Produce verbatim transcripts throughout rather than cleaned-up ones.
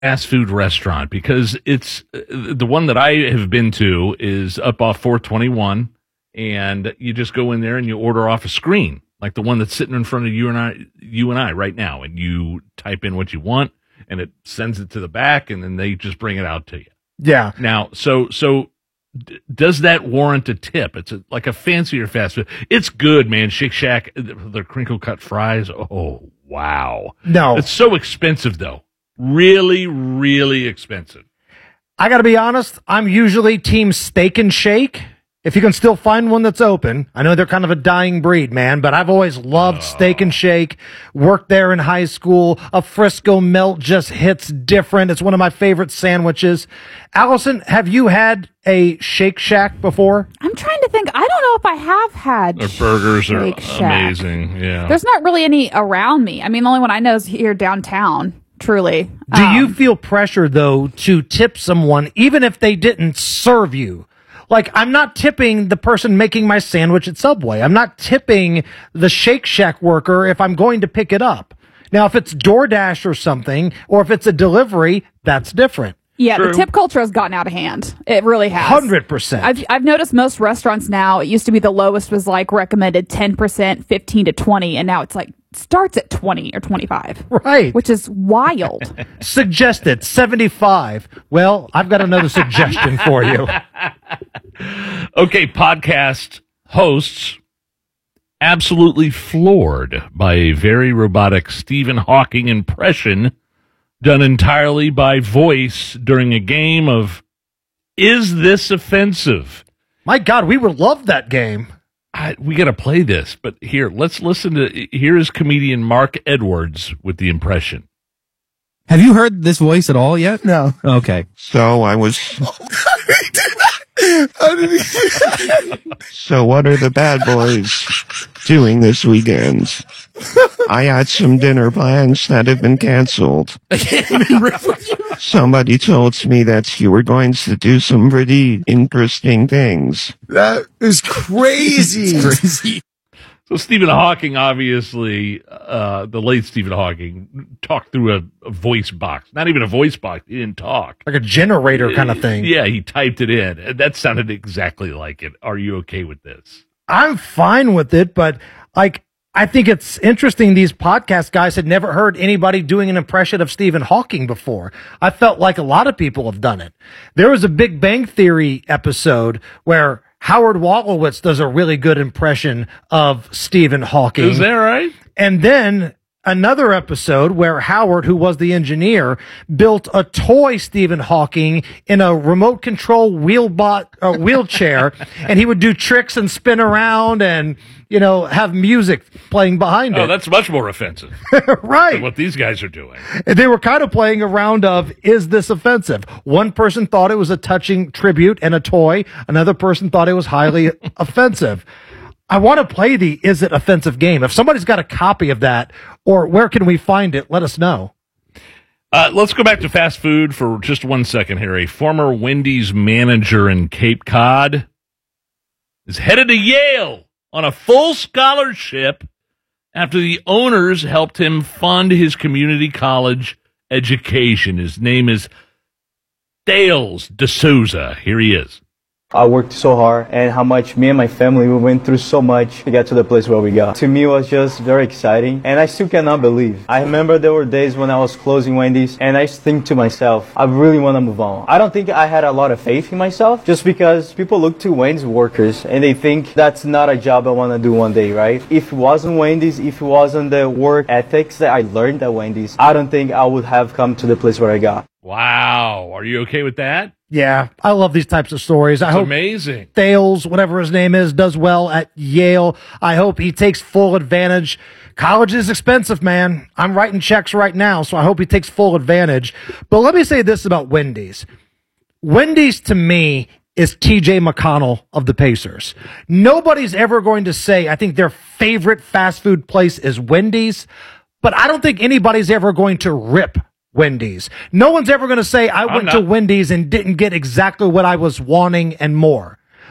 fast food restaurant, because it's the one that I have been to is up off four twenty-one, and you just go in there and you order off a screen, like the one that's sitting in front of you and I, you and I right now, and you type in what you want, and it sends it to the back, and then they just bring it out to you. Yeah. Now, so so d- does that warrant a tip? It's a, like a fancier fast food. It's good, man. Shake Shack, the, the crinkle cut fries. Oh, wow. No. It's so expensive, though. Really, really expensive. I got to be honest. I'm usually team Steak and Shake. If you can still find one that's open. I know they're kind of a dying breed, man, but I've always loved oh. Steak and Shake. Worked there in high school. A Frisco melt just hits different. It's one of my favorite sandwiches. Allison, have you had a Shake Shack before? I'm trying to think. I don't know if I have had. Their burgers Shake are Shack. amazing. Yeah. There's not really any around me. I mean, the only one I know is here downtown. Truly. Do um, you feel pressure, though, to tip someone, even if they didn't serve you? Like, I'm not tipping the person making my sandwich at Subway. I'm not tipping the Shake Shack worker if I'm going to pick it up. Now, if it's DoorDash or something, or if it's a delivery, that's different. Yeah, True. the tip culture has gotten out of hand. It really has. one hundred percent. I've, I've noticed most restaurants now, it used to be the lowest was like recommended ten percent, fifteen to twenty, and now it's like starts at twenty or twenty-five. Right. Which is wild. Suggested seventy-five. Well, I've got another suggestion for you. Okay, podcast hosts absolutely floored by a very robotic Stephen Hawking impression done entirely by voice during a game of Is This Offensive? My God, we would love that game. I, we got to play this, but here, let's listen to, here is comedian Mark Edwards with the impression. Have you heard this voice at all yet? No. Okay. So I was... So what are the bad boys doing this weekend? I had some dinner plans that have been canceled. Somebody told me that you were going to do some pretty interesting things. That is crazy. Crazy. So Stephen Hawking, obviously, uh, the late Stephen Hawking, talked through a, a voice box. Not even a voice box. He didn't talk. Like a generator kind of thing. Yeah, he typed it in. And that sounded exactly like it. Are you okay with this? I'm fine with it, but like, I think it's interesting. These podcast guys had never heard anybody doing an impression of Stephen Hawking before. I felt like a lot of people have done it. There was a Big Bang Theory episode where Howard Wolowitz does a really good impression of Stephen Hawking. Is that right? And then another episode where Howard, who was the engineer, built a toy Stephen Hawking in a remote control wheelbot, uh, wheelchair, and he would do tricks and spin around and, you know, have music playing behind Oh, it. that's much more offensive Right. than what these guys are doing. And they were kind of playing a round of, is this offensive? One person thought it was a touching tribute and a toy. Another person thought it was highly offensive. I want to play the Is It Offensive game. If somebody's got a copy of that, or where can we find it, let us know. Uh, let's go back to fast food for just one second here. A former Wendy's manager in Cape Cod is headed to Yale on a full scholarship after the owners helped him fund his community college education. His name is Thales D'Souza. Here he is. I worked so hard, and how much me and my family, we went through so much to get to the place where we got. To me, it was just very exciting, and I still cannot believe. I remember there were days when I was closing Wendy's, and I think to myself, I really want to move on. I don't think I had a lot of faith in myself, just because people look to Wendy's workers, and they think that's not a job I want to do one day, right? If it wasn't Wendy's, if it wasn't the work ethics that I learned at Wendy's, I don't think I would have come to the place where I got. Wow. Are you okay with that? Yeah, I love these types of stories. I It's hope amazing. Thales, whatever his name is, does well at Yale. I hope he takes full advantage. College is expensive, man. I'm writing checks right now, so I hope he takes full advantage. But let me say this about Wendy's. Wendy's, to me, is T J McConnell of the Pacers. Nobody's ever going to say, I think their favorite fast food place is Wendy's, but I don't think anybody's ever going to rip Wendy's. No one's ever going to say, I went to Wendy's and didn't get exactly what I was wanting and more.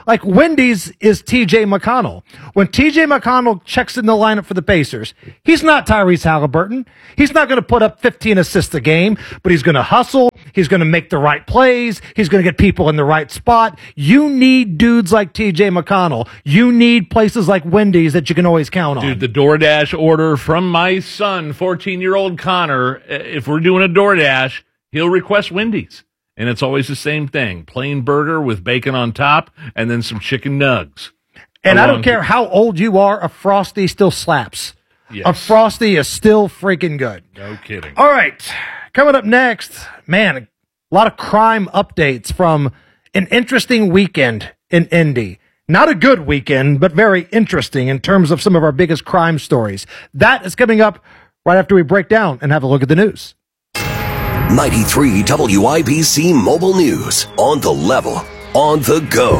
Like Wendy's is T J McConnell. When T J McConnell checks in the lineup for the Pacers, he's not Tyrese Halliburton. He's not going to put up fifteen assists a game, but he's going to hustle. He's going to make the right plays. He's going to get people in the right spot. You need dudes like T J McConnell. You need places like Wendy's that you can always count on. Dude, the DoorDash order from my son, fourteen-year-old Connor, if we're doing a DoorDash, he'll request Wendy's. And it's always the same thing. Plain burger with bacon on top and then some chicken nugs. And I don't care how old you are, a Frosty still slaps. Yes. A Frosty is still freaking good. No kidding. All right. Coming up next, man, a lot of crime updates from an interesting weekend in Indy. Not a good weekend, but very interesting in terms of some of our biggest crime stories. That is coming up right after we break down and have a look at the news. ninety-three W I B C Mobile News. On the level. On the go.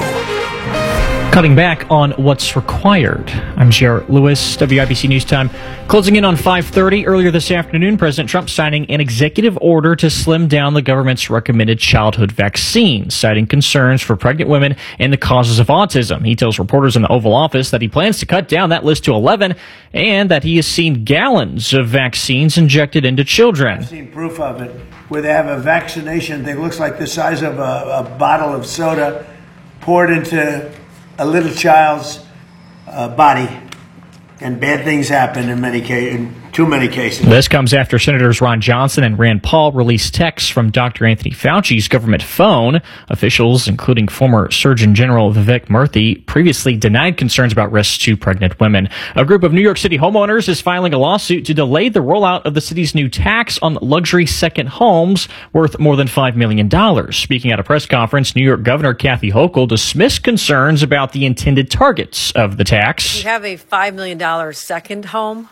Cutting back on what's required. I'm Jarrett Lewis, W I B C News Time. Closing in on five thirty earlier this afternoon, President Trump signing an executive order to slim down the government's recommended childhood vaccines, citing concerns for pregnant women and the causes of autism. He tells reporters in the Oval Office that he plans to cut down that list to eleven and that he has seen gallons of vaccines injected into children. I've seen proof of it, where they have a vaccination that looks like the size of a, a bottle of soda poured into a little child's uh, body, and bad things happen in many cases, in too many cases. This comes after Senators Ron Johnson and Rand Paul released texts from Doctor Anthony Fauci's government phone. Officials, including former Surgeon General Vivek Murthy, previously denied concerns about risks to pregnant women. A group of New York City homeowners is filing a lawsuit to delay the rollout of the city's new tax on luxury second homes worth more than five million dollars. Speaking at a press conference, New York Governor Kathy Hochul dismissed concerns about the intended targets of the tax. You have a five million dollars second home.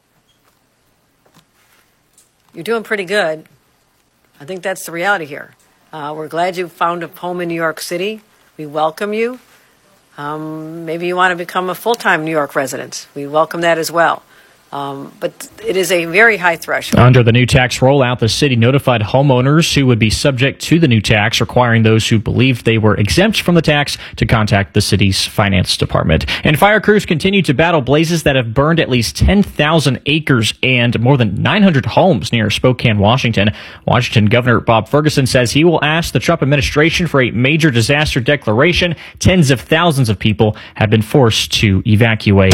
You're doing pretty good. I think that's the reality here. Uh, we're glad you found a home in New York City. We welcome you. Um, maybe you want to become a full-time New York resident. We welcome that as well. Um, but it is a very high threshold. Under the new tax rollout, the city notified homeowners who would be subject to the new tax, requiring those who believed they were exempt from the tax to contact the city's finance department. And fire crews continue to battle blazes that have burned at least ten thousand acres and more than nine hundred homes near Spokane, Washington. Washington Governor Bob Ferguson says he will ask the Trump administration for a major disaster declaration. Tens of thousands of people have been forced to evacuate.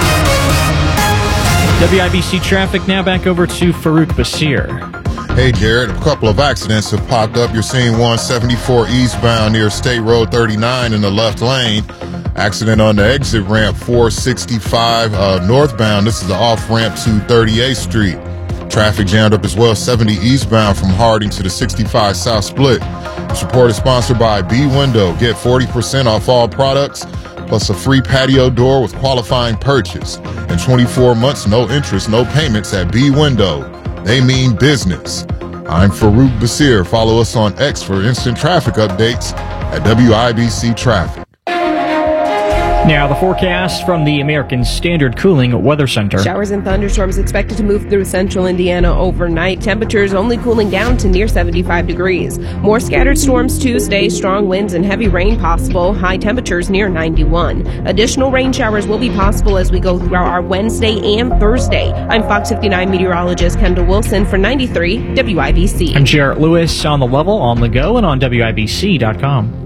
W I B C traffic now back over to Farouk Basir. Hey, Jared, a couple of accidents have popped up. You're seeing one seventy-four eastbound near State Road thirty-nine in the left lane. Accident on the exit ramp four sixty-five uh, northbound. This is the off-ramp to thirty-eighth Street. Traffic jammed up as well, seventy eastbound from Harding to the sixty-five South Split. This report is sponsored by B Window. Get forty percent off all products, plus a free patio door with qualifying purchase. And twenty-four months, no interest, no payments at B Window. They mean business. I'm Farouk Basir. Follow us on X for instant traffic updates at W I B C Traffic. Now, the forecast from the American Standard Cooling Weather Center. Showers and thunderstorms expected to move through central Indiana overnight. Temperatures only cooling down to near seventy-five degrees. More scattered storms Tuesday, strong winds and heavy rain possible. High temperatures near ninety-one. Additional rain showers will be possible as we go throughout our Wednesday and Thursday. I'm Fox fifty-nine meteorologist Kendall Wilson for ninety-three W I B C. I'm Jarrett Lewis on the level, on the go, and on W I B C dot com.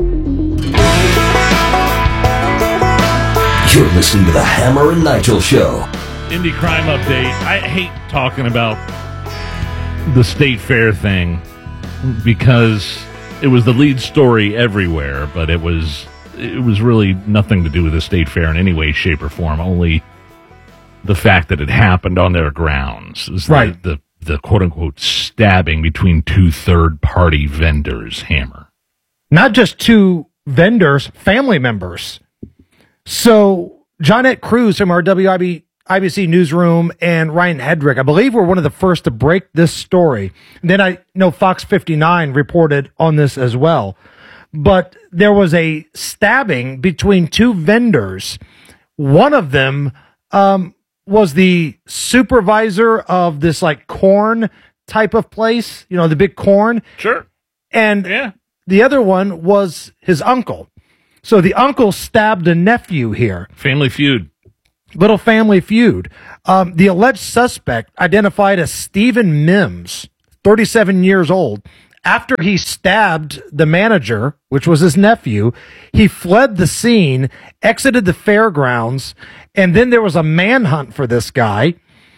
You're listening to the Hammer and Nigel Show. Indie crime update. I hate talking about the state fair thing because it was the lead story everywhere, but it was it was really nothing to do with the state fair in any way, shape, or form. Only the fact that it happened on their grounds. Is right. The, the, the quote unquote stabbing between two third party vendors. Hammer. Not just two vendors, family members. So, Johnette Cruz from our W I B C newsroom and Ryan Hedrick, I believe, were one of the first to break this story. And then I know Fox fifty-nine reported on this as well. But there was a stabbing between two vendors. One of them um, was the supervisor of this like corn type of place, you know, the big corn. Sure. And yeah. the other one was his uncle. So the uncle stabbed a nephew here. Family Feud. Little Family Feud. Um, the alleged suspect, identified as Stephen Mims, thirty-seven years old, after he stabbed the manager, which was his nephew, he fled the scene, exited the fairgrounds, and then there was a manhunt for this guy.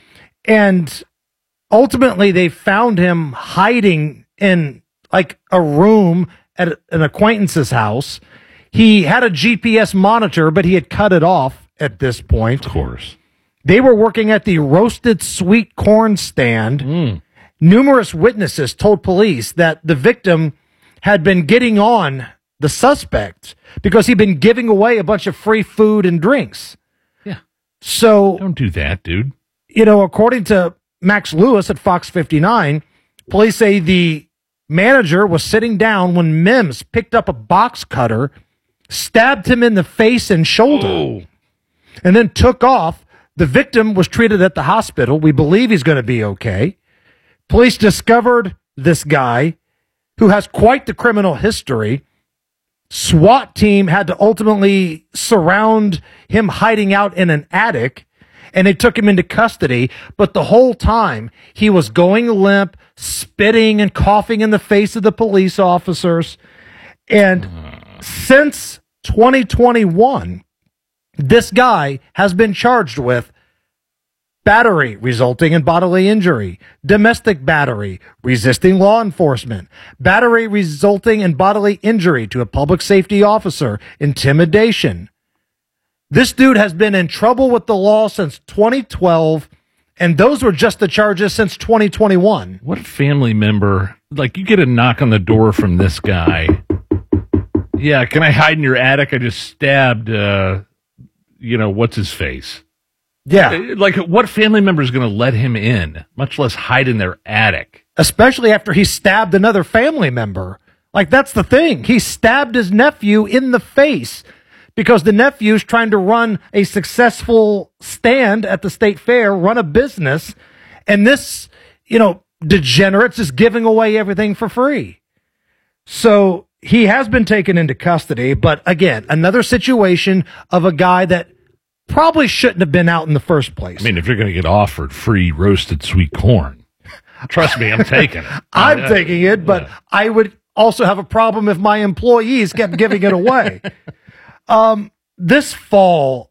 And ultimately, they found him hiding in like a room at an acquaintance's house. He had a G P S monitor, but he had cut it off at this point. Of course. They were working at the roasted sweet corn stand. Mm. Numerous witnesses told police that the victim had been getting on the suspect because he'd been giving away a bunch of free food and drinks. Yeah. So don't do that, dude. You know, according to Max Lewis at Fox fifty-nine, police say the manager was sitting down when Mims picked up a box cutter, stabbed him in the face and shoulder, oh. and then took off. The victim was treated at the hospital. We believe he's going to be okay. Police discovered this guy who has quite the criminal history. SWAT team had to ultimately surround him hiding out in an attic, and they took him into custody. But the whole time he was going limp, spitting and coughing in the face of the police officers. And uh. since twenty twenty-one, this guy has been charged with battery resulting in bodily injury, domestic battery, resisting law enforcement, battery resulting in bodily injury to a public safety officer, intimidation. This dude has been in trouble with the law since twenty twelve, and those were just the charges since twenty twenty-one. What family member, like you get a knock on the door from this guy. Yeah, can I hide in your attic? I just stabbed, uh, you know, what's his face? Yeah. Like, what family member is going to let him in, much less hide in their attic? Especially after he stabbed another family member. Like, that's the thing. He stabbed his nephew in the face because the nephew's trying to run a successful stand at the state fair, run a business, and this, you know, degenerate's is giving away everything for free. So he has been taken into custody, but again, another situation of a guy that probably shouldn't have been out in the first place. I mean, if you're going to get offered free roasted sweet corn, trust me, I'm taking it. I'm yeah. taking it, but yeah. I would also have a problem if my employees kept giving it away. Um, this fall,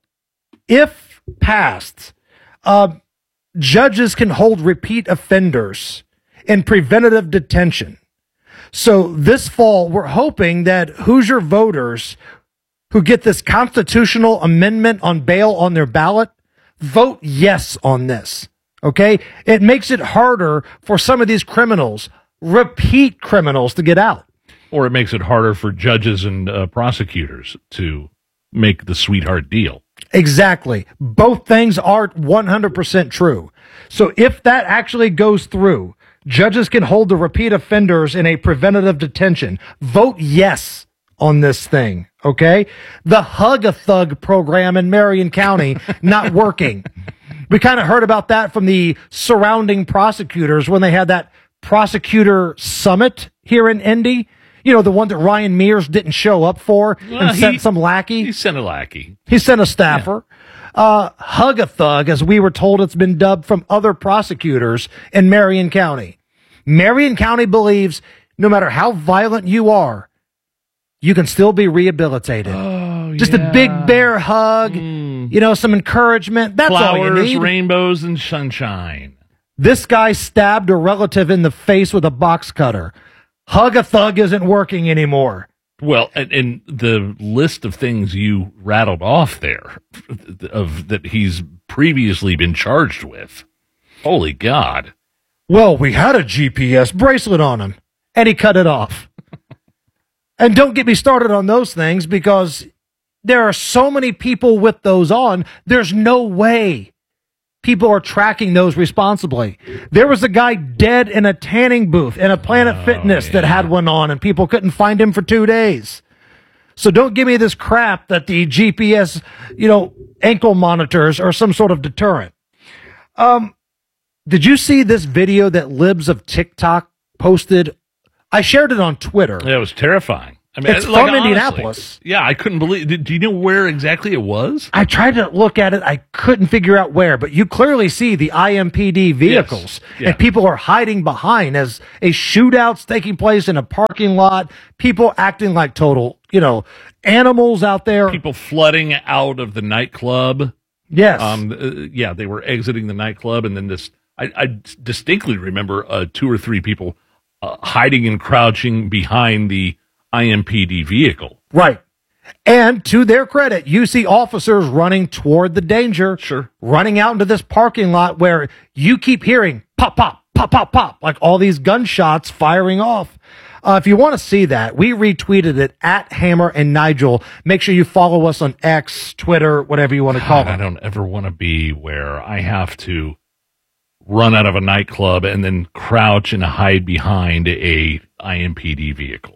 if passed, uh, judges can hold repeat offenders in preventative detention. So this fall, we're hoping that Hoosier voters who get this constitutional amendment on bail on their ballot, vote yes on this, okay? It makes it harder for some of these criminals, repeat criminals, to get out. Or it makes it harder for judges and uh, prosecutors to make the sweetheart deal. Exactly. Both things are one hundred percent true. So if that actually goes through, judges can hold the repeat offenders in a preventative detention. Vote yes on this thing, okay? The Hug-a-Thug program in Marion County, not working. We kind of heard about that from the surrounding prosecutors when they had that prosecutor summit here in Indy. You know, the one that Ryan Mears didn't show up for well, and he, sent some lackey. He sent a lackey. He sent a staffer. Yeah. Uh, Hug-a-Thug, as we were told it's been dubbed from other prosecutors in Marion County. Marion County believes no matter how violent you are, you can still be rehabilitated. Oh, Just yeah. a big bear hug, mm. you know, some encouragement. That's Flowers, all you need. rainbows, and sunshine. This guy stabbed a relative in the face with a box cutter. Hug-a-Thug isn't working anymore. Well, and, and the list of things you rattled off there of that he's previously been charged with. Holy God. Well, we had a G P S bracelet on him, and he cut it off. And don't get me started on those things because there are so many people with those on, there's no way people are tracking those responsibly. There was a guy dead in a tanning booth in a Planet oh, Fitness yeah. that had one on, and people couldn't find him for two days. So don't give me this crap that the G P S, you know, ankle monitors are some sort of deterrent. Um, did you see this video that Libs of TikTok posted? I shared it on Twitter. Yeah, it was terrifying. I mean, it's like, from honestly, Indianapolis. Yeah, I couldn't believe. Did, do you know where exactly it was? I tried to look at it. I couldn't figure out where, but you clearly see the I M P D vehicles, Yes. Yeah. and people are hiding behind as a shootout's taking place in a parking lot. People acting like total, you know, animals out there. People flooding out of the nightclub. Yes. Um. uh, yeah, they were exiting the nightclub, and then this. I, I distinctly remember uh, two or three people uh, hiding and crouching behind the I M P D vehicle. Right. And to their credit, you see officers running toward the danger. Sure. Running out into this parking lot where you keep hearing pop, pop, pop, pop, pop, like all these gunshots firing off. Uh, if you want to see that, we retweeted it at Hammer and Nigel. Make sure you follow us on X, Twitter, whatever you want to call God, it. I don't ever want to be where I have to run out of a nightclub and then crouch and hide behind a I M P D vehicle.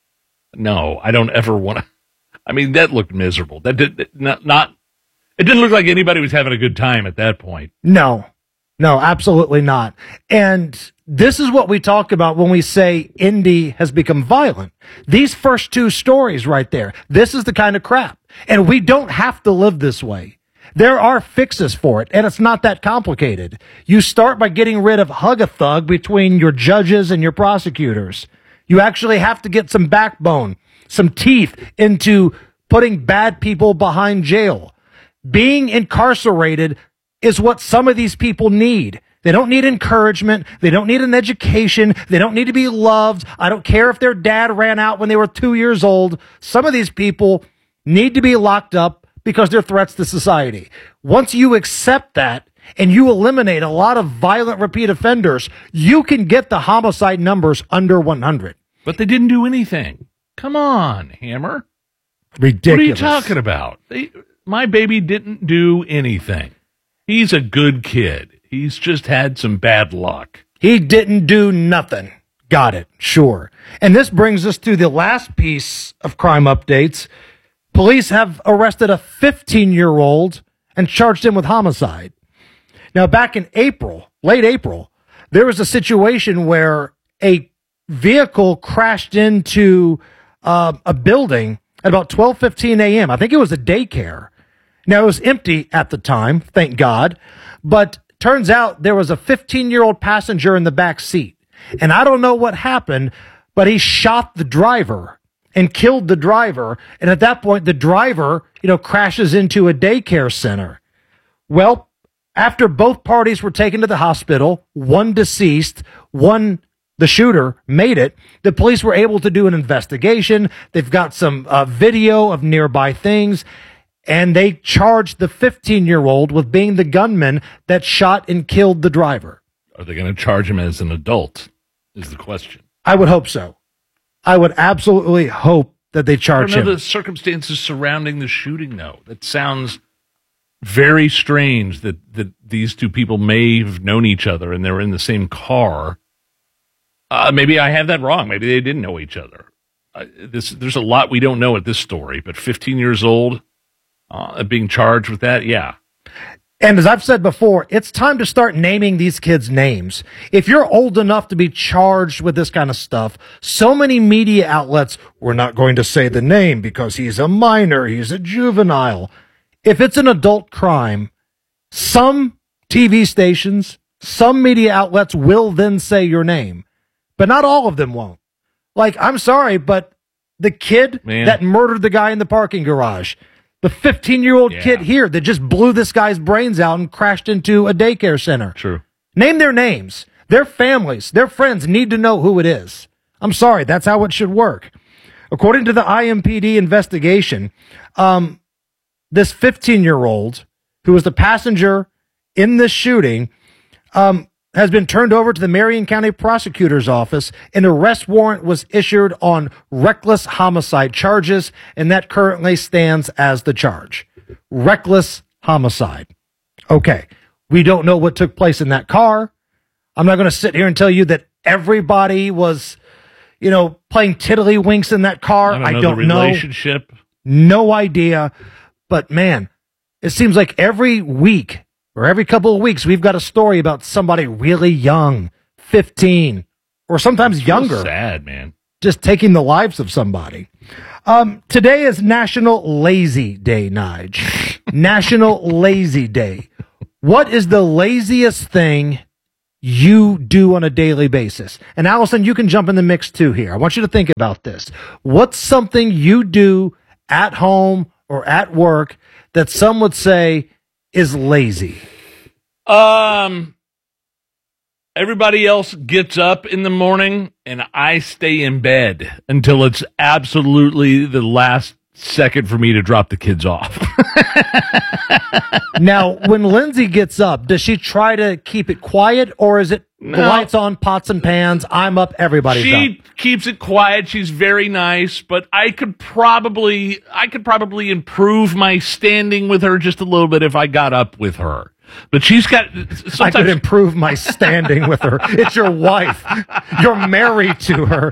No, I don't ever want to. I mean, that looked miserable. That did not, not. It didn't look like anybody was having a good time at that point. No, no, absolutely not. And this is what we talk about when we say Indy has become violent. These first two stories right there, this is the kind of crap. And we don't have to live this way. There are fixes for it, and it's not that complicated. You start by getting rid of hug-a-thug between your judges and your prosecutors. You actually have to get some backbone, some teeth into putting bad people behind jail. Being incarcerated is what some of these people need. They don't need encouragement. They don't need an education. They don't need to be loved. I don't care if their dad ran out when they were two years old. Some of these people need to be locked up because they're threats to society. Once you accept that and you eliminate a lot of violent repeat offenders, you can get the homicide numbers under one hundred. But they didn't do anything. Come on, Hammer. Ridiculous. What are you talking about? They, my baby didn't do anything. He's a good kid. He's just had some bad luck. He didn't do nothing. Got it. Sure. And this brings us to the last piece of crime updates. Police have arrested a fifteen-year-old and charged him with homicide. Now, back in April, late April, there was a situation where a vehicle crashed into uh, a building at about twelve fifteen a.m. I think it was a daycare. Now, it was empty at the time, thank God, but turns out there was a fifteen-year-old passenger in the back seat. And I don't know what happened, but he shot the driver and killed the driver. And at that point, the driver, you know, crashes into a daycare center. Well, after both parties were taken to the hospital, one deceased, one, the shooter, made it, the police were able to do an investigation. They've got some uh, video of nearby things, and they charged the fifteen-year-old with being the gunman that shot and killed the driver. Are they going to charge him as an adult, is the question. I would hope so. I would absolutely hope that they I charge don't know him. the circumstances surrounding the shooting, though. That sounds very strange that, that these two people may have known each other and they were in the same car. Uh, maybe I have that wrong. Maybe they didn't know each other. Uh, this, there's a lot we don't know at this story, but fifteen years old, uh, being charged with that, yeah. And as I've said before, it's time to start naming these kids names. If you're old enough to be charged with this kind of stuff, so many media outlets, we're not going to say the name because he's a minor, he's a juvenile. If it's an adult crime, some T V stations, some media outlets will then say your name, but not all of them won't. Like, I'm sorry, but the kid Man. that murdered the guy in the parking garage, the fifteen-year-old Yeah. kid here that just blew this guy's brains out and crashed into a daycare center. True. Name their names. Their families, their friends need to know who it is. I'm sorry, that's how it should work. According to the I M P D investigation, um, this fifteen-year-old who was the passenger in this shooting um, has been turned over to the Marion County Prosecutor's Office. An arrest warrant was issued on reckless homicide charges, and that currently stands as the charge. Reckless homicide. Okay, we don't know what took place in that car. I'm not going to sit here and tell you that everybody was, you know, playing tiddlywinks in that car. I don't know I don't the know. relationship. No idea. But man, it seems like every week or every couple of weeks, we've got a story about somebody really young, fifteen, or sometimes It's younger. sad, man. just taking the lives of somebody. Um, today is National Lazy Day, Nige. National Lazy Day. What is the laziest thing you do on a daily basis? And Allison, you can jump in the mix too here. I want you to think about this. What's something you do at home or at work that some would say is lazy? Um, everybody else gets up in the morning and I stay in bed until it's absolutely the last second for me to drop the kids off. Now, when Lindsay gets up, does she try to keep it quiet, or is it No. the lights on, pots and pans, I'm up, everybody's She up? keeps it quiet. She's very nice, but I could probably, I could probably improve my standing with her just a little bit if I got up with her. But she's got. Sometimes I could improve my standing with her. It's your wife. You're married to her.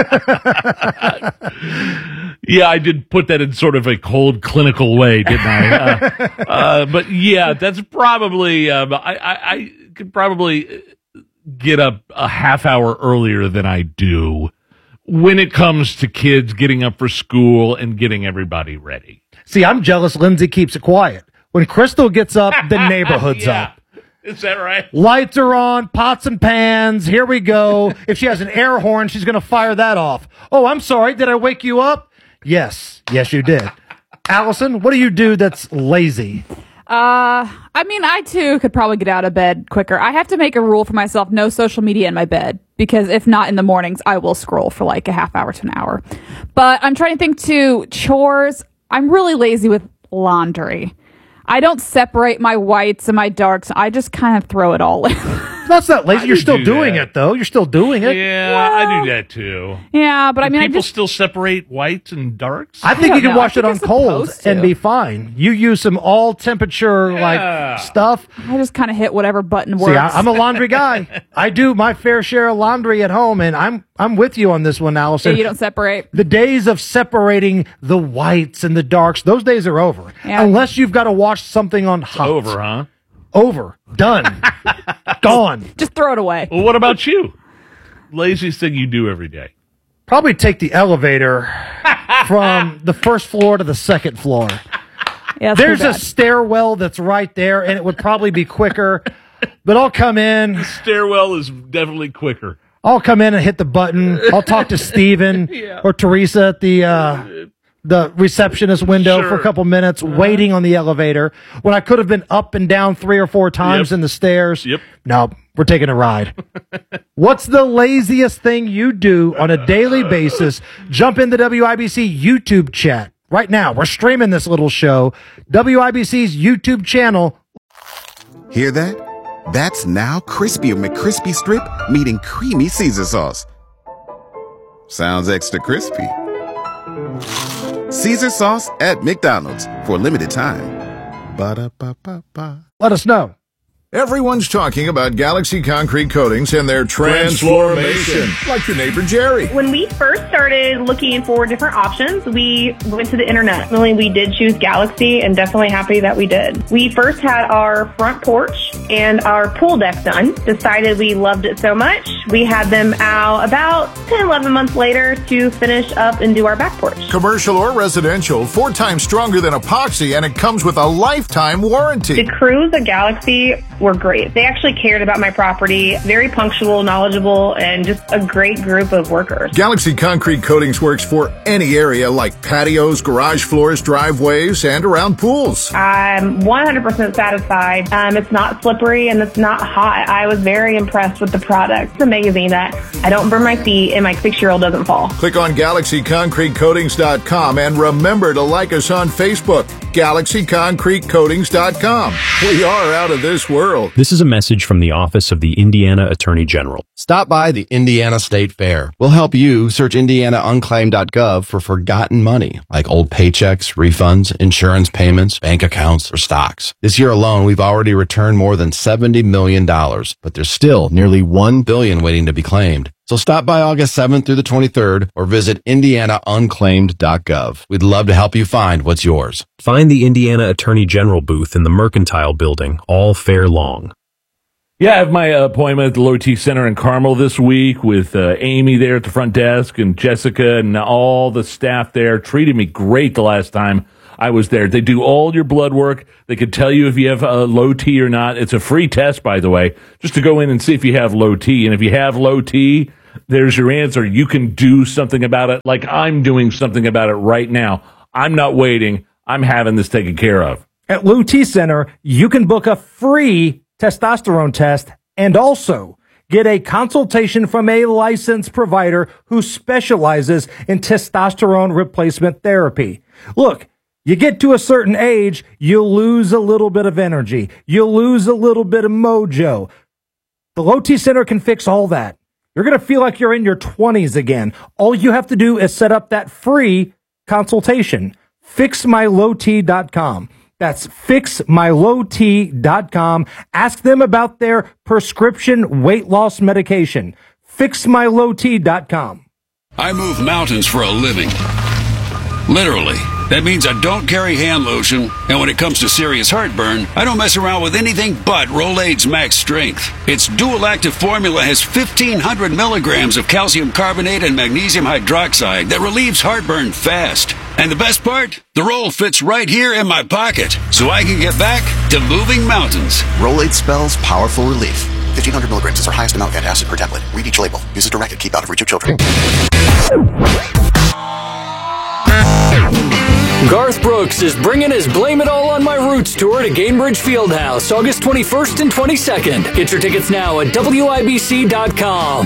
Yeah, I did put that in sort of a cold, clinical way, didn't I? Uh, uh, but yeah, that's probably. Um, I, I, I could probably get up a half hour earlier than I do when it comes to kids getting up for school and getting everybody ready. See, I'm jealous Lindsay keeps it quiet. When Crystal gets up, the neighborhood's Yeah. up. Is that right? Lights are on, pots and pans. Here we go. If she has an air horn, she's going to fire that off. Oh, I'm sorry. Did I wake you up? Yes. Yes, you did. Allison, what do you do that's lazy? Uh, I mean, I too could probably get out of bed quicker. I have to make a rule for myself: no social media in my bed, because if not in the mornings, I will scroll for like a half hour to an hour. But I'm trying to think too. Chores. I'm really lazy with laundry. I don't separate my whites and my darks. I just kind of throw it all in. That's not lazy. I You're do still do doing that. it, though. You're still doing it. Yeah, I do that too. Yeah, but I Do mean, I people just still separate whites and darks? I think don't you can know. wash I it think on you're cold supposed to. and be fine. You use some all temperature Yeah. like stuff. I just kind of hit whatever button works. See, I, I'm a laundry guy. I do my fair share of laundry at home, and I'm I'm with you on this one, Yeah, Allison. you don't separate. The days of separating the whites and the darks, those days are over. Yeah. Unless you've got to wash something on hot. Over, huh? Over. Done. Gone. Just throw it away. Well, what about you? Laziest thing you do every day? Probably take the elevator from the first floor to the second floor. Yeah, that's There's pretty a bad. stairwell that's right there, and it would probably be quicker. But I'll come in. Stairwell is definitely quicker. I'll come in and hit the button. I'll talk to Steven or Teresa at the uh, the receptionist window Sure. for a couple minutes, waiting on the elevator when I could have been up and down three or four times Yep. in the stairs. Yep. No, we're taking a ride. What's the laziest thing you do on a daily basis? Jump in the W I B C YouTube chat right now. We're streaming this little show. W I B C's YouTube channel. Hear that? That's now Crispy McCrispy Strip meeting Creamy Caesar Sauce. Sounds extra crispy. Caesar Sauce at McDonald's for a limited time. Ba-da-ba-ba-ba. Let us know. Everyone's talking about Galaxy Concrete Coatings and their transformation, like your neighbor Jerry. When we first started looking for different options, we went to the internet. Really, we did choose Galaxy, and definitely happy that we did. We first had our front porch and our pool deck done. Decided we loved it so much, we had them out about ten, eleven months later to finish up and do our back porch. Commercial or residential, four times stronger than epoxy, and it comes with a lifetime warranty. The crews at Galaxy were great. They actually cared about my property, very punctual, knowledgeable, and just a great group of workers. Galaxy Concrete Coatings works for any area like patios, garage floors, driveways, and around pools. I'm one hundred percent satisfied. Um, it's not slippery and it's not hot. I was very impressed with the product. It's amazing that I don't burn my feet and my six-year-old doesn't fall. Click on Galaxy Concrete Coatings dot com and remember to like us on Facebook, Galaxy Concrete Coatings dot com. We are out of this world. This is a message from the Office of the Indiana Attorney General. Stop by the Indiana State Fair. We'll help you search indiana unclaim dot gov for forgotten money, like old paychecks, refunds, insurance payments, bank accounts, or stocks. This year alone, we've already returned more than seventy million dollars, but there's still nearly one billion dollars waiting to be claimed. So stop by August seventh through the twenty-third or visit indiana unclaimed dot gov. We'd love to help you find what's yours. Find the Indiana Attorney General booth in the Mercantile Building all fair long. Yeah, I have my appointment at the Low T Center in Carmel this week with uh, Amy there at the front desk and Jessica and all the staff there. Treated me great the last time I was there. They do all your blood work. They can tell you if you have uh, low T or not. It's a free test, by the way, just to go in and see if you have low T. And if you have low T, there's your answer. You can do something about it like I'm doing something about it right now. I'm not waiting. I'm having this taken care of. At Low T Center, you can book a free testosterone test and also get a consultation from a licensed provider who specializes in testosterone replacement therapy. Look, you get to a certain age, you'll lose a little bit of energy. You'll lose a little bit of mojo. The Low T Center can fix all that. You're going to feel like you're in your twenties again. All you have to do is set up that free consultation. fix my low t dot com. That's fix my low t dot com. Ask them about their prescription weight loss medication. fix my low t dot com. I move mountains for a living. Literally. That means I don't carry hand lotion, and when it comes to serious heartburn, I don't mess around with anything but Rolaids Max Strength. Its dual-active formula has fifteen hundred milligrams of calcium carbonate and magnesium hydroxide that relieves heartburn fast. And the best part? The roll fits right here in my pocket, so I can get back to moving mountains. Rolaids spells powerful relief. fifteen hundred milligrams is our highest amount of antacid per tablet. Read each label. Use as directed. Keep out of reach of children. Garth Brooks is bringing his Blame It All on My Roots tour to Gainbridge Fieldhouse, August twenty-first and twenty-second. Get your tickets now at W I B C dot com.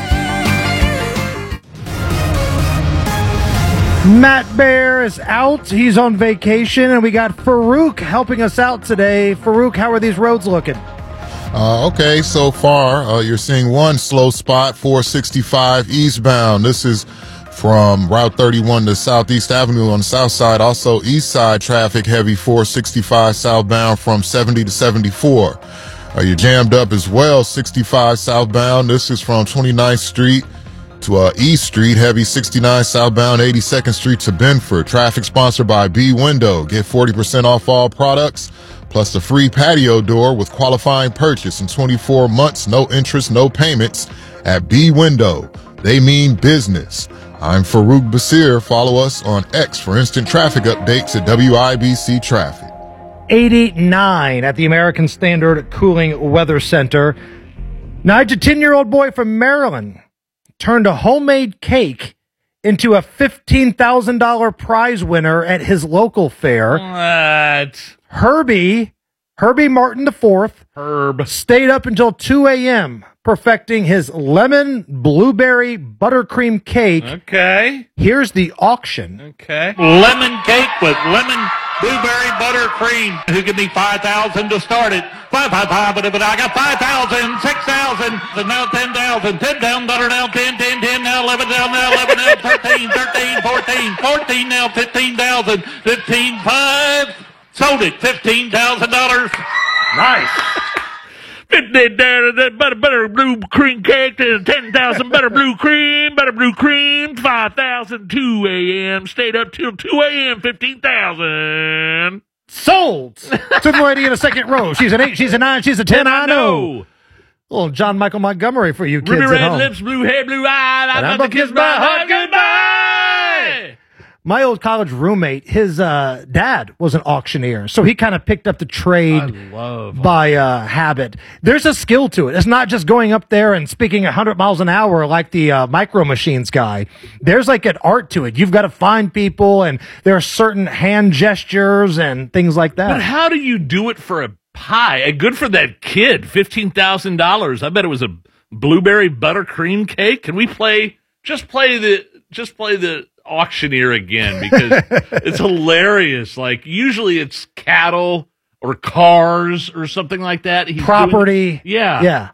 Matt Bear is out. He's on vacation, and we got Farouk helping us out today. Farouk, how are these roads looking? Uh, okay, so far, uh, you're seeing one slow spot, four sixty-five eastbound. This is from Route thirty-one to Southeast Avenue on the south side. Also, east side traffic heavy, four sixty-five southbound from seventy to seventy-four. Uh, you're jammed up as well, sixty-five southbound. This is from twenty-ninth Street to uh, East Street, heavy sixty-nine southbound, eighty-second Street to Benford. Traffic sponsored by B Window. Get forty percent off all products, plus a free patio door with qualifying purchase in twenty-four months, no interest, no payments at B Window. They mean business. I'm Farouk Basir. Follow us on X for instant traffic updates at W I B C Traffic. eighty-nine at the American Standard Cooling Weather Center. Now, a ten-year-old boy from Maryland turned a homemade cake into a fifteen thousand dollars prize winner at his local fair. What? Herbie, Herbie Martin the fourth, Herb, stayed up until two a.m. perfecting his lemon blueberry buttercream cake. Okay. Here's the auction. Okay. Lemon cake with lemon blueberry buttercream. Who give me five thousand to start it? Five, five, five, but I got five thousand, six thousand, now ten thousand, ten down, butter now, ten, ten, ten, now eleven down, now eleven, now thirteen, thirteen, fourteen, fourteen, now fifteen thousand, fifteen, five. Sold it, fifteen thousand dollars. Nice. Fifteen there, that butter, butter blue cream cake, ten thousand butter blue cream, butter blue cream, five thousand, two a.m. Stayed up till two a.m. Fifteen thousand. Sold to the lady in the second row. She's an eight, she's a nine, she's a ten. I know. Little John Michael Montgomery for you kids Ruby at red home. lips, blue hair, blue eye. And I'm about to kiss my heart goodbye. My old college roommate, his uh, dad was an auctioneer, so he kind of picked up the trade by uh, habit. There's a skill to it. It's not just going up there and speaking one hundred miles an hour like the uh, Micro Machines guy. There's like an art to it. You've got to find people, and there are certain hand gestures and things like that. But how do you do it for a pie? Uh, Good for that kid. fifteen thousand dollars. I bet it was a blueberry buttercream cake. Can we play, just play the, just play the, auctioneer again, because it's hilarious. Like, usually it's cattle or cars or something like that. He's Property. Doing, yeah. Yeah.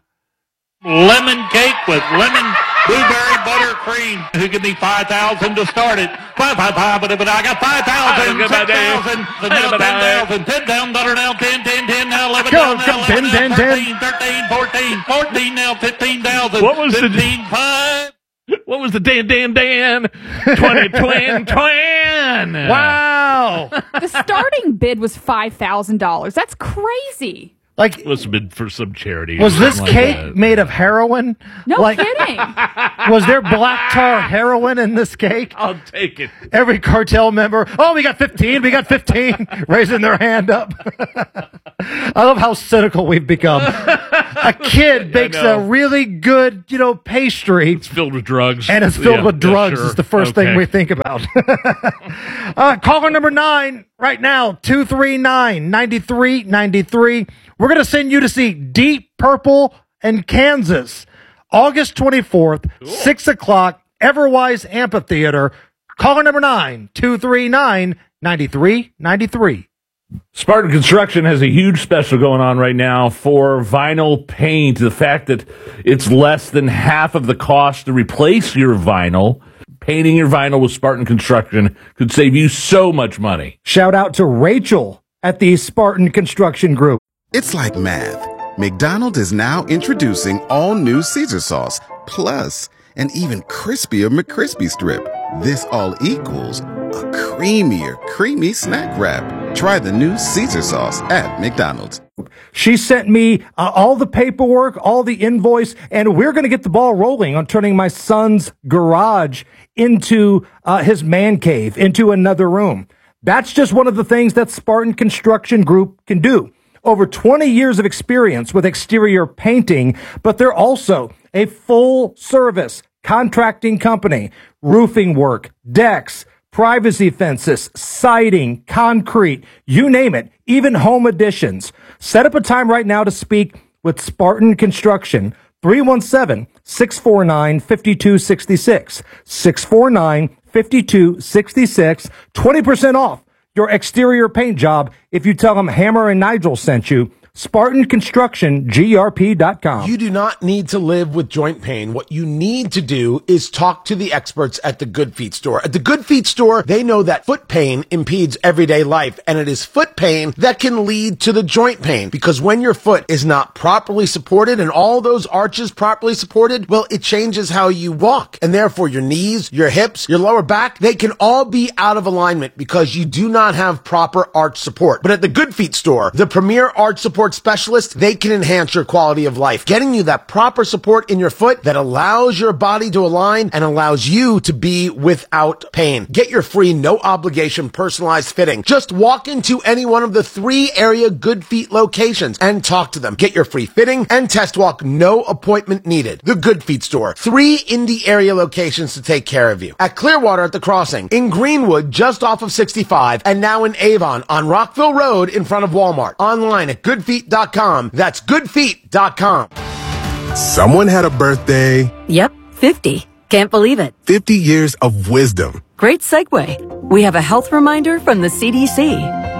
Lemon cake with lemon blueberry buttercream. Who give me five thousand to start it? Five, five, five, but I got five thousand, six thousand, now ten thousand, ten down, butter now, ten, ten, ten, now eleven down, now eleven, now thirteen, thirteen, fourteen, fourteen, now fifteen thousand. What was the fifteen, five? What was the Dan, Dan, Dan? twenty, twin, twin. Wow. The starting bid was five thousand dollars. That's crazy. Like, it must have been for some charity. Was this like cake that. made of heroin? No like, kidding. Was there black tar heroin in this cake? I'll take it. Every cartel member, oh, we got fifteen, we got fifteen, raising their hand up. I love how cynical we've become. A kid bakes a really good, you know, pastry. It's filled with drugs. And it's filled Yeah, with yeah, drugs. sure. It's the first Okay. thing we think about. uh, caller number nine right now, two three nine, nine three nine three. We're going to send you to see Deep Purple in Kansas, August twenty-fourth, six o'clock, Everwise Amphitheater. Caller number nine, two three nine, nine three nine three. Spartan Construction has a huge special going on right now for vinyl paint. The fact that it's less than half of the cost to replace your vinyl. Painting your vinyl with Spartan Construction could save you so much money. Shout out to Rachel at the Spartan Construction Group. It's like math. McDonald's is now introducing all new Caesar sauce, plus an even crispier McCrispy strip. This all equals a creamier, creamy snack wrap. Try the new Caesar sauce at McDonald's. She sent me uh, all the paperwork, all the invoice, and we're going to get the ball rolling on turning my son's garage into uh, his man cave, into another room. That's just one of the things that Spartan Construction Group can do. Over twenty years of experience with exterior painting, but they're also a full service contracting company, roofing work, decks, privacy fences, siding, concrete, you name it, even home additions. Set up a time right now to speak with Spartan Construction, three one seven, six four nine, five two six six, six four nine, five two six six, twenty percent off your exterior paint job if you tell them Hammer and Nigel sent you. Spartan Construction G R P dot com. You do not need to live with joint pain. What you need to do is talk to the experts at the Good Feet store. At the Good Feet store, they know that foot pain impedes everyday life, and it is foot pain that can lead to the joint pain. Because when your foot is not properly supported and all those arches properly supported, well, it changes how you walk. And therefore, your knees, your hips, your lower back, they can all be out of alignment because you do not have proper arch support. But at the Good Feet store, the premier arch support specialist, they can enhance your quality of life, getting you that proper support in your foot that allows your body to align and allows you to be without pain. Get your free, no obligation, personalized fitting. Just walk into any one of the three area Good Feet locations and talk to them. Get your free fitting and test walk, no appointment needed. The Good Feet store, three Indy area locations to take care of you. At Clearwater at the Crossing, in Greenwood just off of sixty-five, and now in Avon on Rockville Road in front of Walmart. Online at good feet dot com. That's good feet dot com. Someone had a birthday. Yep, fifty. Can't believe it. fifty years of wisdom. Great segue. We have a health reminder from the C D C.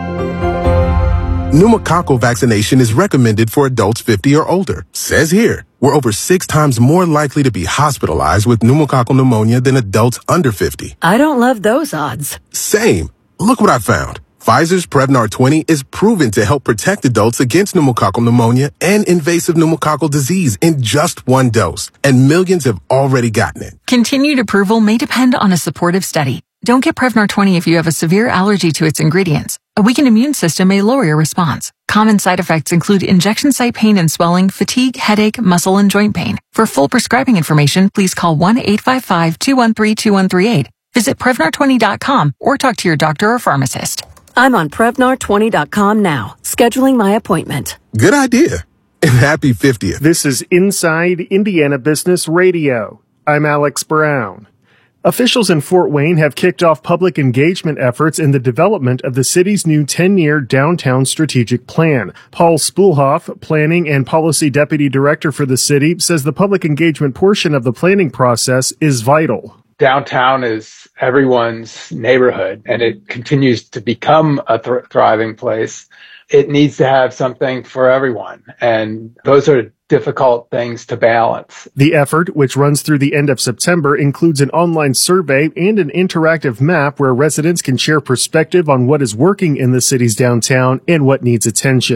Pneumococcal vaccination is recommended for adults fifty or older. Says here, we're over six times more likely to be hospitalized with pneumococcal pneumonia than adults under fifty. I don't love those odds. Same. Look what I found. Pfizer's Prevnar twenty is proven to help protect adults against pneumococcal pneumonia and invasive pneumococcal disease in just one dose, and millions have already gotten it. Continued approval may depend on a supportive study. Don't get Prevnar twenty if you have a severe allergy to its ingredients. A weakened immune system may lower your response. Common side effects include injection site pain and swelling, fatigue, headache, muscle, and joint pain. For full prescribing information, please call one eight five five, two one three, two one three eight. Visit Prevnar twenty dot com or talk to your doctor or pharmacist. I'm on Prevnar twenty dot com now, scheduling my appointment. Good idea. And happy fiftieth. This is Inside Indiana Business Radio. I'm Alex Brown. Officials in Fort Wayne have kicked off public engagement efforts in the development of the city's new ten-year downtown strategic plan. Paul Spoolhoff, Planning and Policy Deputy Director for the city, says the public engagement portion of the planning process is vital. Downtown is everyone's neighborhood, and it continues to become a th- thriving place. It needs to have something for everyone, and those are difficult things to balance. The effort, which runs through the end of September, includes an online survey and an interactive map where residents can share perspective on what is working in the city's downtown and what needs attention.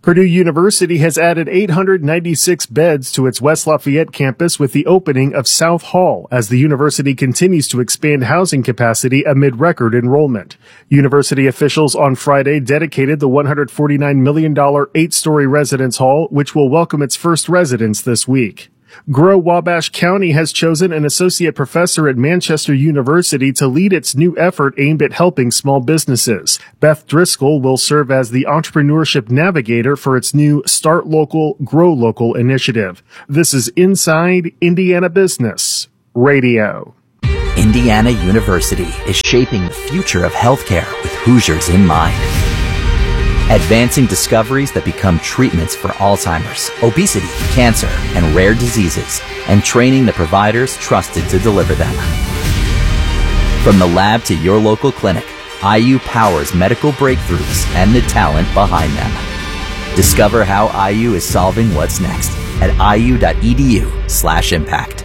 Purdue University has added eight hundred ninety-six beds to its West Lafayette campus with the opening of South Hall as the university continues to expand housing capacity amid record enrollment. University officials on Friday dedicated the one hundred forty-nine million dollars eight-story residence hall, which will welcome its first residents this week. Grow Wabash County has chosen an associate professor at Manchester University to lead its new effort aimed at helping small businesses. Beth Driscoll will serve as the entrepreneurship navigator for its new Start Local, Grow Local initiative. This is Inside Indiana Business Radio. Indiana University is shaping the future of healthcare with Hoosiers in mind. Advancing discoveries that become treatments for Alzheimer's, obesity, cancer, and rare diseases, and training the providers trusted to deliver them. From the lab to your local clinic, I U powers medical breakthroughs and the talent behind them. Discover how I U is solving what's next at iu.edu slash impact.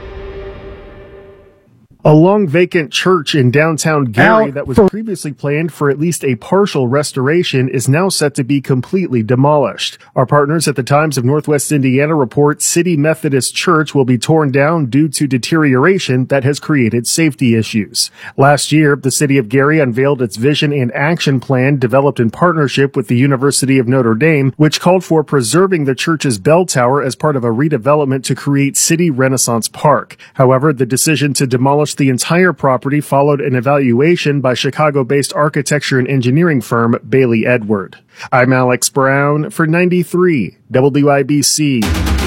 A long vacant church in downtown Gary Out that was for- previously planned for at least a partial restoration is now set to be completely demolished. Our partners at the Times of Northwest Indiana report City Methodist Church will be torn down due to deterioration that has created safety issues. Last year, the city of Gary unveiled its vision and action plan developed in partnership with the University of Notre Dame, which called for preserving the church's bell tower as part of a redevelopment to create City Renaissance Park. However, the decision to demolish the entire property followed an evaluation by Chicago-based architecture and engineering firm Bailey Edward. I'm Alex Brown for ninety-three W I B C.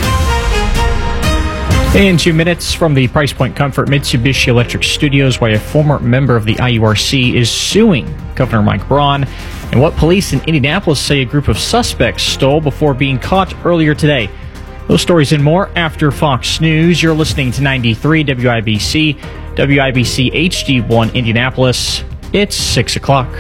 In two minutes from the Price Point Comfort Mitsubishi Electric Studios, why a former member of the I U R C is suing Governor Mike Braun, and what police in Indianapolis say a group of suspects stole before being caught earlier today. Those stories and more after Fox News. You're listening to ninety-three W I B C, W I B C H D one Indianapolis. It's six o'clock.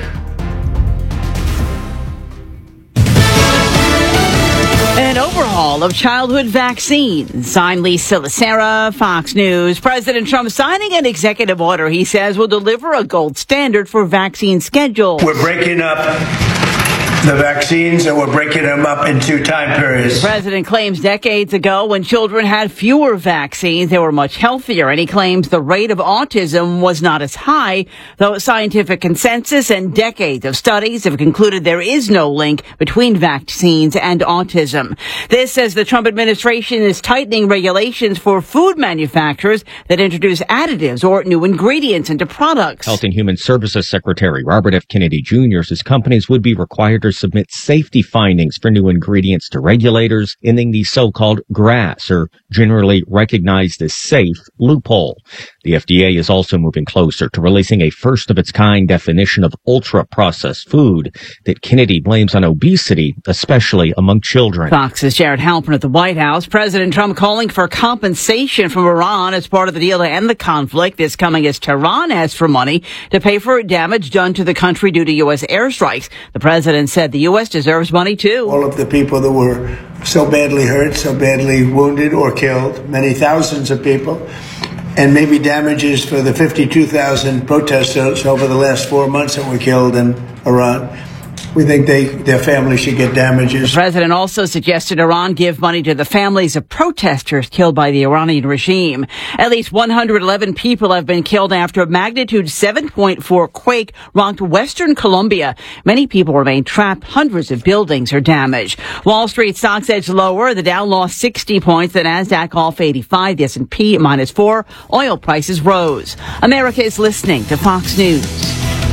An overhaul of childhood vaccines. I'm Lisa Lacera, Fox News. President Trump signing an executive order he says will deliver a gold standard for vaccine schedule. We're breaking up the vaccines and we're breaking them up into time periods. The president claims decades ago when children had fewer vaccines, they were much healthier, and he claims the rate of autism was not as high, though scientific consensus and decades of studies have concluded there is no link between vaccines and autism. This says the Trump administration is tightening regulations for food manufacturers that introduce additives or new ingredients into products. Health and Human Services Secretary Robert F. Kennedy Junior says companies would be required to submit safety findings for new ingredients to regulators, ending the so-called GRAS, or generally recognized as safe, loophole. The F D A is also moving closer to releasing a first-of-its-kind definition of ultra-processed food that Kennedy blames on obesity, especially among children. Fox's Jared Halpern at the White House. President Trump calling for compensation from Iran as part of the deal to end the conflict. This coming as Tehran asked for money to pay for damage done to the country due to U S airstrikes. The president said the U S deserves money, too. All of the people that were so badly hurt, so badly wounded or killed, many thousands of people, and maybe damages for the fifty-two thousand protesters over the last four months that were killed in Iran. We think they, their families should get damages. The president also suggested Iran give money to the families of protesters killed by the Iranian regime. At least one hundred eleven people have been killed after a magnitude seven point four quake rocked western Colombia. Many people remain trapped. Hundreds of buildings are damaged. Wall Street stocks edged lower. The Dow lost sixty points. The Nasdaq off eighty-five. The S and P minus four. Oil prices rose. America is listening to Fox News.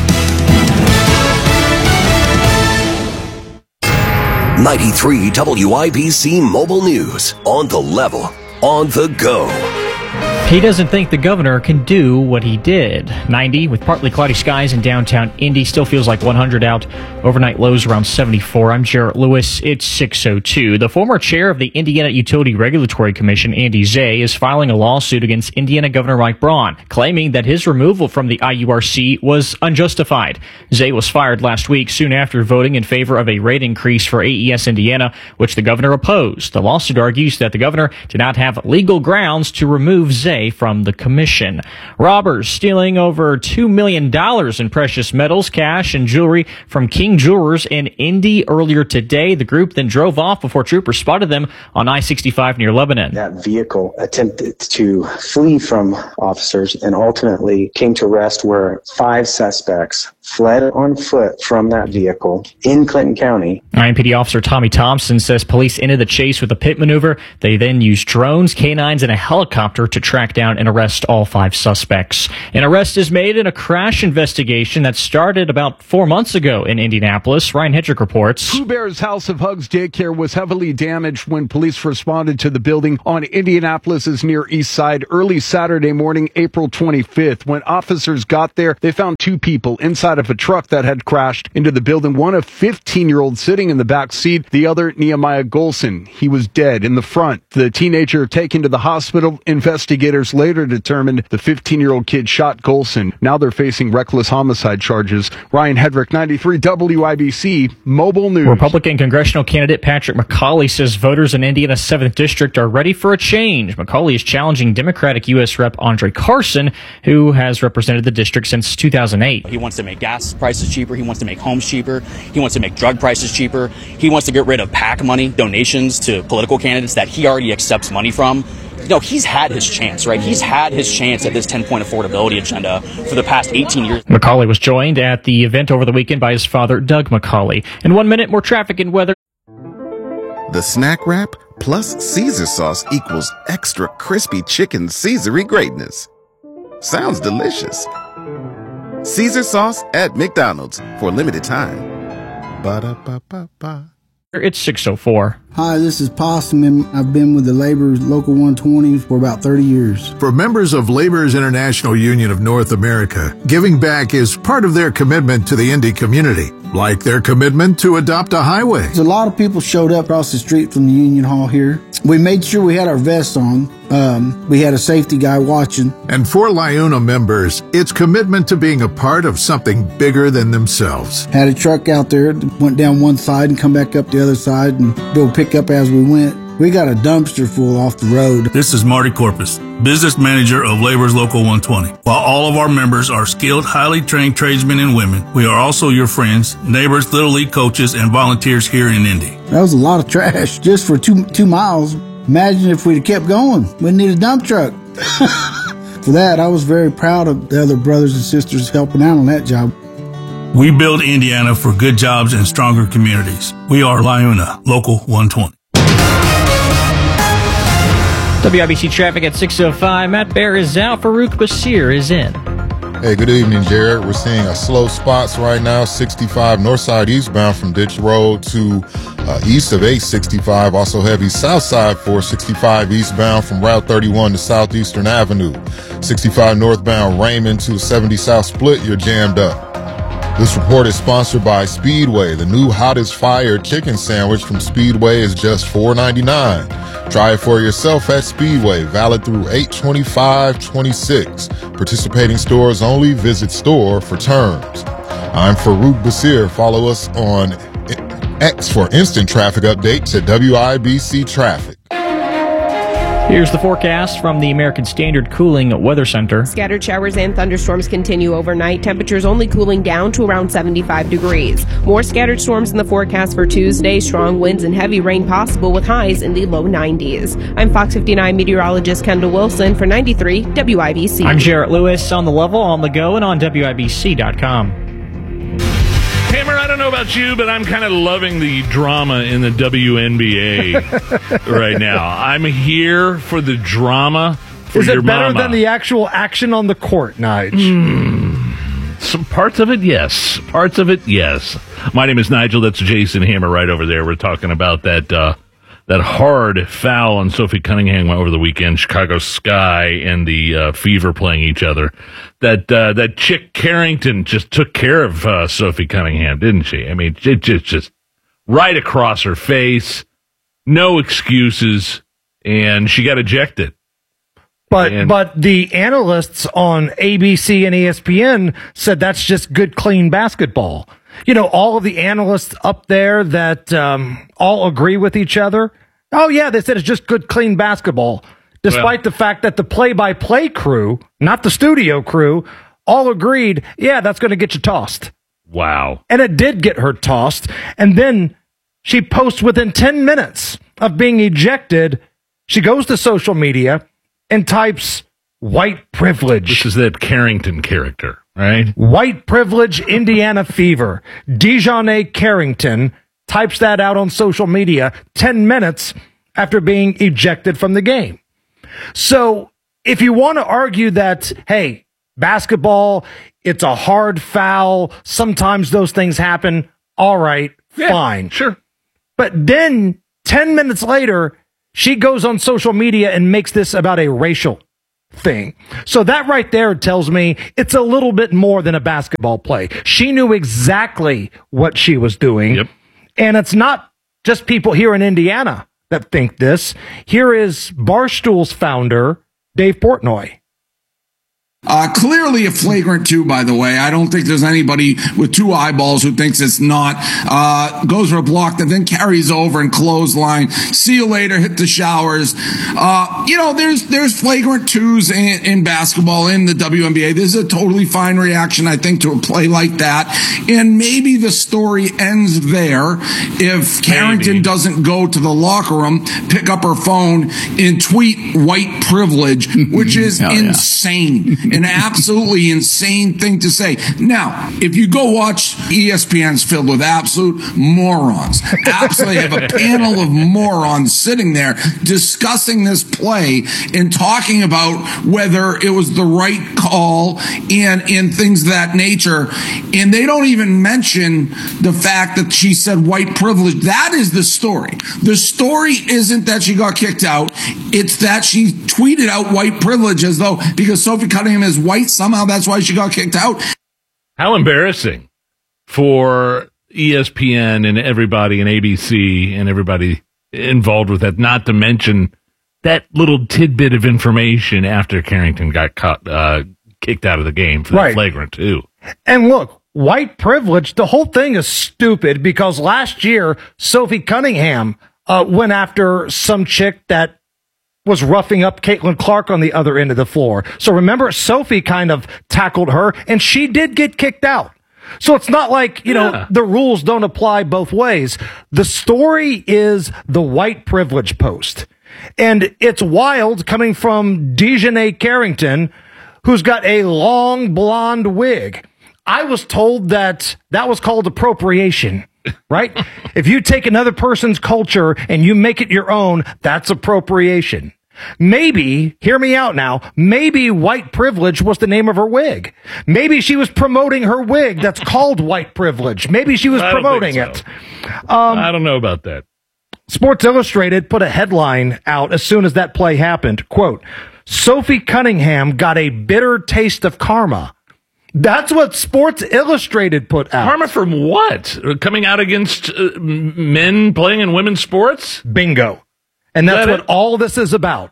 ninety-three W I B C Mobile News. On the level, on the go. He doesn't think the governor can do what he did. ninety with partly cloudy skies in downtown Indy. Still feels like one hundred out. Overnight lows around seventy-four. I'm Jarrett Lewis. It's six oh two. The former chair of the Indiana Utility Regulatory Commission, Andy Zay, is filing a lawsuit against Indiana Governor Mike Braun, claiming that his removal from the I U R C was unjustified. Zay was fired last week soon after voting in favor of a rate increase for A E S Indiana, which the governor opposed. The lawsuit argues that the governor did not have legal grounds to remove Zay today from the commission. Robbers stealing over two million dollars in precious metals, cash, and jewelry from King Jewelers in Indy earlier today. The group then drove off before troopers spotted them on I sixty-five near Lebanon. That vehicle attempted to flee from officers and ultimately came to rest where five suspects fled on foot from that vehicle in Clinton County. I M P D officer Tommy Thompson says police ended the chase with a pit maneuver. They then used drones, canines, and a helicopter to track down and arrest all five suspects. An arrest is made in a crash investigation that started about four months ago in Indianapolis. Ryan Hedrick reports. Pooh Bear's House of Hugs daycare was heavily damaged when police responded to the building on Indianapolis's Near East Side early Saturday morning, April twenty-fifth. When officers got there, they found two people inside of a truck that had crashed into the building. One a fifteen-year-old sitting in the back seat, the other Nehemiah Golson. He was dead in the front. The teenager taken to the hospital. Investigators later determined the fifteen-year-old kid shot Golson. Now they're facing reckless homicide charges. Ryan Hedrick, ninety-three W I B C Mobile News. Republican congressional candidate Patrick McCauley says voters in Indiana's seventh District are ready for a change. McCauley is challenging Democratic U S Rep Andre Carson, who has represented the district since two thousand eight. He wants to make gas prices cheaper. He wants to make homes cheaper. He wants to make drug prices cheaper. He wants to get rid of PAC money, donations to political candidates that he already accepts money from. You know, he's had his chance, right? He's had his chance at this ten-point affordability agenda for the past eighteen years. McCauley was joined at the event over the weekend by his father, Doug McCauley. In one minute, more traffic and weather. The snack wrap plus Caesar sauce equals extra crispy chicken Caesary greatness. Sounds delicious. Caesar sauce at McDonald's for a limited time. Ba-da-ba-ba-ba. It's six oh four. Hi, this is Possum, and I've been with the Laborers Local one twenty for about thirty years. For members of Laborers International Union of North America, giving back is part of their commitment to the Indy community, like their commitment to adopt a highway. A lot of people showed up across the street from the Union Hall here. We made sure we had our vests on. Um, we had a safety guy watching. And for LIUNA members, it's commitment to being a part of something bigger than themselves. Had a truck out there that went down one side and come back up the other side and go pick up as we went. We got a dumpster full off the road. This is Marty Corpus, business manager of Laborers Local one twenty. While all of our members are skilled, highly trained tradesmen and women, we are also your friends, neighbors, Little League coaches, and volunteers here in Indy. That was a lot of trash just for two two miles. Imagine if we'd have kept going. We'd need a dump truck. For that, I was very proud of the other brothers and sisters helping out on that job. We build Indiana for good jobs and stronger communities. We are LIUNA Local one twenty. W I B C traffic at six oh five. Matt Bear is out. Farouk Basir is in. Hey, good evening, Jared. We're seeing a slow spots right now, sixty-five northside eastbound from Ditch Road to uh, east of eight sixty-five. Also heavy southside four sixty-five eastbound from Route thirty-one to Southeastern Avenue. sixty-five northbound Raymond to seventy South Split, you're jammed up. This report is sponsored by Speedway. The new hottest fire chicken sandwich from Speedway is just four ninety-nine. Try it for yourself at Speedway, valid through eight twenty-five twenty-six. Participating stores only. Visit store for terms. I'm Farouk Basir. Follow us on X for instant traffic updates at W I B C Traffic. Here's the forecast from the American Standard Cooling Weather Center. Scattered showers and thunderstorms continue overnight. Temperatures only cooling down to around seventy-five degrees. More scattered storms in the forecast for Tuesday. Strong winds and heavy rain possible with highs in the low nineties. I'm Fox fifty-nine meteorologist Kendall Wilson for ninety-three W I B C. I'm Jarrett Lewis on the level, on the go, and on W I B C dot com. Hammer, I don't know about you, but I'm kind of loving the drama in the W N B A right now. I'm here for the drama for Is your it better mama. than the actual action on the court, Nige? Mm, some parts of it, yes. Parts of it, yes. My name is Nigel. That's Jason Hammer right over there. We're talking about that uh, that hard foul on Sophie Cunningham over the weekend. Chicago Sky and the uh, Fever playing each other. That uh, that chick Carrington just took care of uh, Sophie Cunningham, didn't she? I mean, it just just right across her face, no excuses, and she got ejected. But And- but the analysts on A B C and E S P N said that's just good, clean basketball. You know, all of the analysts up there that um, all agree with each other. Oh, yeah, they said it's just good, clean basketball. despite well, the fact that the play-by-play crew, not the studio crew, all agreed, yeah, that's going to get you tossed. Wow. And it did get her tossed. And then she posts within ten minutes of being ejected, she goes to social media and types white privilege. This is that Carrington character, right? White privilege, Indiana fever. Dejanay Carrington types that out on social media ten minutes after being ejected from the game. So if you want to argue that, hey, basketball, it's a hard foul, sometimes those things happen, all right, yeah, fine. Sure. But then ten minutes later, she goes on social media and makes this about a racial thing. So that right there tells me it's a little bit more than a basketball play. She knew exactly what she was doing. Yep. And it's not just people here in Indiana that think this. Here is Barstool's founder, Dave Portnoy. Uh, clearly a flagrant two, by the way. I don't think there's anybody with two eyeballs who thinks it's not. Uh, goes for a block that then carries over and clothesline. See you later, hit the showers. Uh, you know, there's there's flagrant twos in, in basketball, in the W N B A. This is a totally fine reaction, I think, to a play like that. And maybe the story ends there if Carrington maybe. doesn't go to the locker room, pick up her phone, and tweet white privilege, which is Hell yeah. insane. An absolutely insane thing to say. Now, if you go watch, E S P N's filled with absolute morons. Absolutely have a panel of morons sitting there discussing this play and talking about whether it was the right call and, and things of that nature. And they don't even mention the fact that she said white privilege. That is the story. The story isn't that she got kicked out. It's that she tweeted out white privilege as though because Sophie Cunningham is white, somehow that's why she got kicked out. How embarrassing for E S P N and everybody and A B C and everybody involved with that, not to mention that little tidbit of information after Carrington got caught, uh, kicked out of the game for right. the flagrant too. And look, white privilege, the whole thing is stupid because last year, Sophie Cunningham uh, went after some chick that was roughing up Caitlin Clark on the other end of the floor. So remember, Sophie kind of tackled her, and she did get kicked out. So it's not like, you yeah. know, the rules don't apply both ways. The story is the white privilege post. And it's wild coming from Dejanay Carrington, who's got a long blonde wig. I was told that that was called appropriation. Right? If you take another person's culture and you make it your own, that's appropriation. Maybe, hear me out now, maybe white privilege was the name of her wig. Maybe she was promoting her wig that's called white privilege. Maybe she was I promoting so. it. Um, I don't know about that. Sports Illustrated put a headline out as soon as that play happened. Quote, Sophie Cunningham got a bitter taste of karma. That's what Sports Illustrated put out. Karma from what? Coming out against uh, men playing in women's sports? Bingo. And that's that what it? all this is about.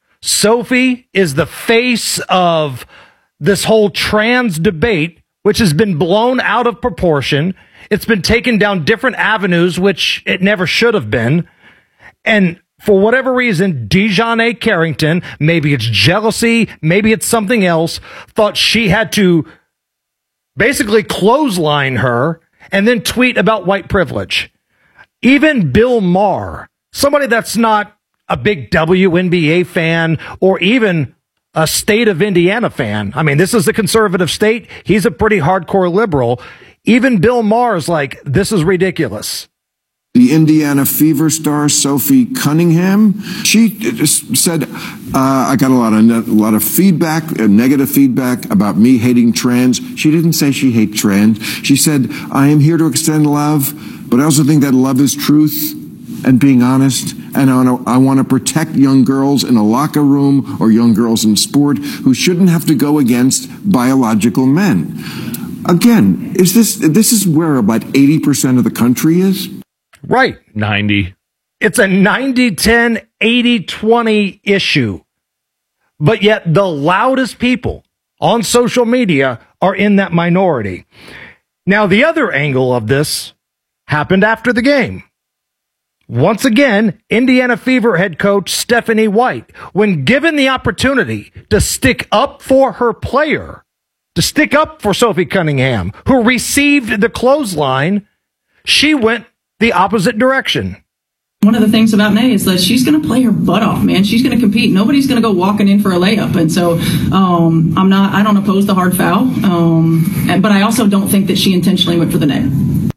Sophie is the face of this whole trans debate, which has been blown out of proportion. It's been taken down different avenues, which it never should have been. And for whatever reason, Dejanay Carrington, maybe it's jealousy, maybe it's something else, thought she had to basically clothesline her and then tweet about white privilege. Even Bill Maher, somebody that's not a big W N B A fan or even a state of Indiana fan. I mean, this is a conservative state. He's a pretty hardcore liberal. Even Bill Maher is like, this is ridiculous. The Indiana Fever star, Sophie Cunningham, she said, uh, I got a lot of a lot of feedback, uh, negative feedback about me hating trans. She didn't say she hates trans. She said, I am here to extend love, but I also think that love is truth and being honest. And I want to, I want to protect young girls in a locker room or young girls in sport who shouldn't have to go against biological men. Again, is this this is where about eighty percent of the country is? Right. ninety. It's a ninety ten, eighty twenty issue. But yet the loudest people on social media are in that minority. Now, the other angle of this happened after the game. Once again, Indiana Fever head coach Stephanie White, when given the opportunity to stick up for her player, to stick up for Sophie Cunningham, who received the clothesline, she went the opposite direction. One of the things about Nay is that she's going to play her butt off, man. She's going to compete. Nobody's going to go walking in for a layup. And so um, I'm not, I don't oppose the hard foul. Um, and, but I also don't think that she intentionally went for the net.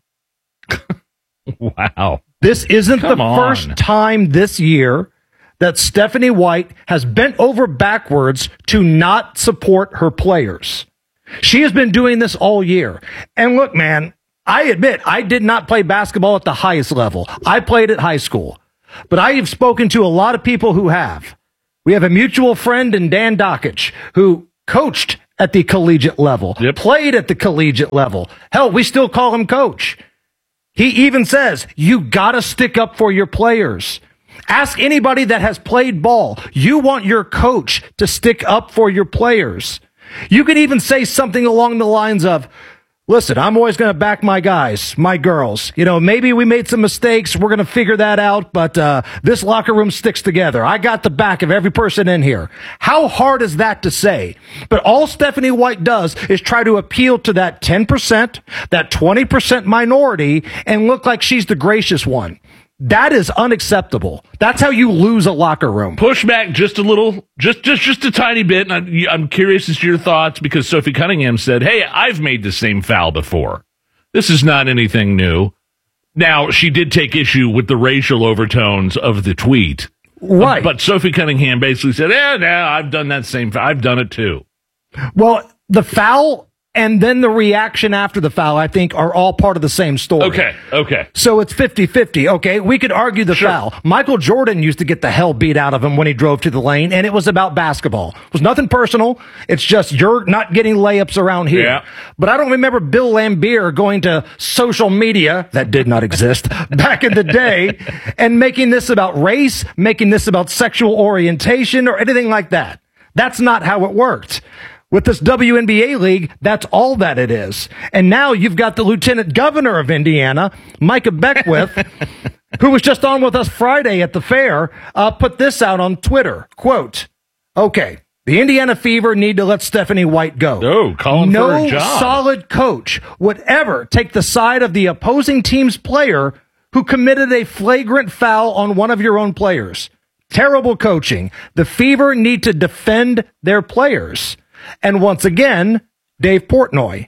Wow. This isn't Come the on. first time this year that Stephanie White has bent over backwards to not support her players. She has been doing this all year. And look, man, I admit I did not play basketball at the highest level. I played at high school. But I have spoken to a lot of people who have. We have a mutual friend in Dan Dockich who coached at the collegiate level, yep. played at the collegiate level. Hell, we still call him coach. He even says, you gotta stick up for your players. Ask anybody that has played ball. You want your coach to stick up for your players. You could even say something along the lines of, listen, I'm always going to back my guys, my girls. You know, maybe we made some mistakes. We're going to figure that out, but uh, this locker room sticks together. I got the back of every person in here. How hard is that to say? But all Stephanie White does is try to appeal to that ten percent, that twenty percent minority, and look like she's the gracious one. That is unacceptable. That's how you lose a locker room. Push back just a little, just just just a tiny bit. And I, I'm curious as to your thoughts because Sophie Cunningham said, hey, I've made the same foul before. This is not anything new. Now, she did take issue with the racial overtones of the tweet. Right. But Sophie Cunningham basically said, yeah, no, I've done that same foul. I've done it too. Well, the foul and then the reaction after the foul, I think, are all part of the same story. Okay, okay. So it's fifty-fifty. Okay, we could argue the sure. foul. Michael Jordan used to get the hell beat out of him when he drove to the lane, and it was about basketball. It was nothing personal. It's just you're not getting layups around here. Yeah. But I don't remember Bill Laimbeer going to social media, that did not exist, back in the day, and making this about race, making this about sexual orientation, or anything like that. That's not how it worked. With this W N B A league, that's all that it is. And now you've got the lieutenant governor of Indiana, Micah Beckwith, who was just on with us Friday at the fair, uh, put this out on Twitter. Quote, okay, the Indiana Fever need to let Stephanie White go. Oh, calling no for a job. No solid coach would ever take the side of the opposing team's player who committed a flagrant foul on one of your own players. Terrible coaching. The Fever need to defend their players. And once again, Dave Portnoy.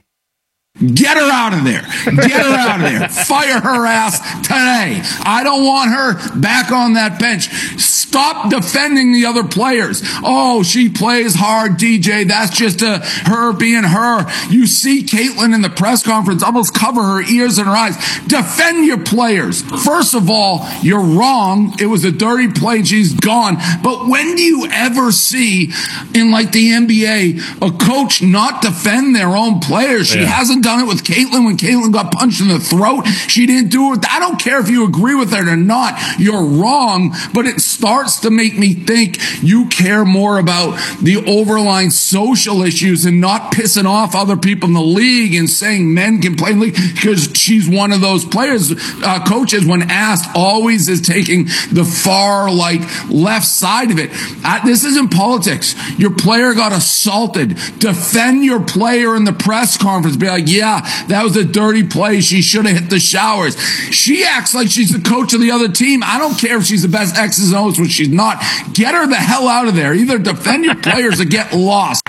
Get her out of there. Get her out of there. Fire her ass today. I don't want her back on that bench. Stop defending the other players. Oh, she plays hard, D J. That's just a, her being her. You see Caitlin in the press conference almost cover her ears and her eyes. Defend your players. First of all, you're wrong. It was a dirty play and she's gone. But when do you ever see in like the N B A a coach not defend their own players? She yeah. hasn't done it with Caitlin when Caitlin got punched in the throat. She didn't do it. I don't care if you agree with it or not. You're wrong, but it starts to make me think you care more about the overlying social issues and not pissing off other people in the league and saying men can play in the league because she's one of those players. Uh, coaches, when asked, always is taking the far, like, left side of it. Uh, this isn't politics. Your player got assaulted. Defend your player in the press conference. Be like, yeah, that was a dirty play. She should have hit the showers. She acts like she's the coach of the other team. I don't care if she's the best X's and O's, when she's not. Get her the hell out of there. Either defend your players or get lost.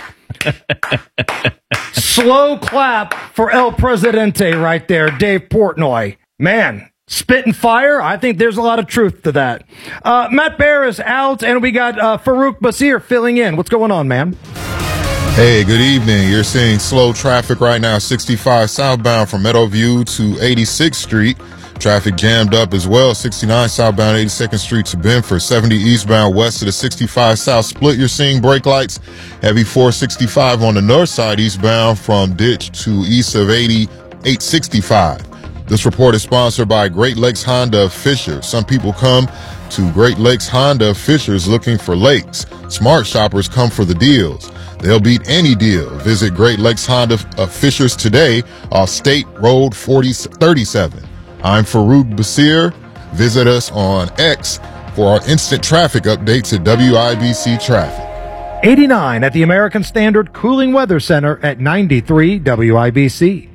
Slow clap for El Presidente right there, Dave Portnoy. Man, spit and fire, I think there's a lot of truth to that. Uh, Matt Bear is out, and we got uh, Farouk Basir filling in. What's going on, man? Hey, good evening. You're seeing slow traffic right now, sixty-five southbound from Meadowview to eighty-sixth Street. Traffic jammed up as well, sixty-nine southbound, eighty-second Street to Benford, seventy eastbound west to the sixty-five south split. You're seeing brake lights. Heavy four sixty-five on the north side eastbound from Ditch to east of eighty-eight sixty-five. This report is sponsored by Great Lakes Honda of Fisher. Some people come to Great Lakes Honda of Fishers looking for lakes. Smart shoppers come for the deals. They'll beat any deal. Visit Great Lakes Honda of Fishers today off State Road forty thirty-seven. I'm Farouk Basir. Visit us on X for our instant traffic updates at W I B C Traffic. eighty-nine at the American Standard Cooling Weather Center at ninety-three W I B C.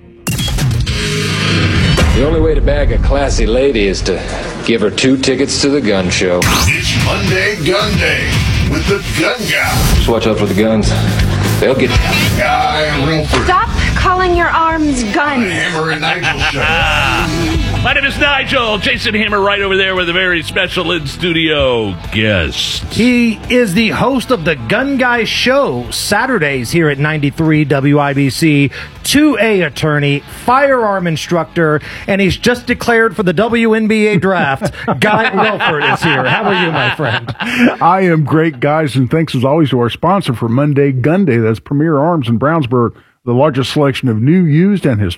The only way to bag a classy lady is to give her two tickets to the gun show. It's Monday Gun Day with the Gun Guy. Just watch out for the guns. They'll get you. Guy Wilford. Stop calling your arms guns. Hammer and Nigel show. My name is Nigel. Jason Hammer right over there with a very special in-studio guest. He is the host of the Gun Guy Show, Saturdays here at ninety-three W I B C, two A attorney, firearm instructor, and he's just declared for the W N B A draft. Guy Wilford is here. How are you, my friend? I am great, guys, and thanks as always to our sponsor for Monday Gun Day. That's Premier Arms in Brownsburg, the largest selection of new, used, and historic